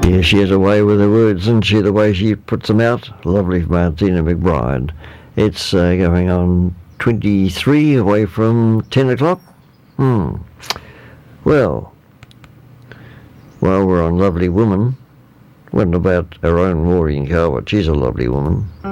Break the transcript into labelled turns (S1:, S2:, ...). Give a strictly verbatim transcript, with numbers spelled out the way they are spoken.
S1: Yeah, she has a way with her words, isn't she, the way she puts them out? Lovely, Martina McBride. It's uh, going on twenty-three away from ten o'clock. Hmm. Well, while we're on lovely woman, what about our own Maureen Carwood? She's a lovely woman.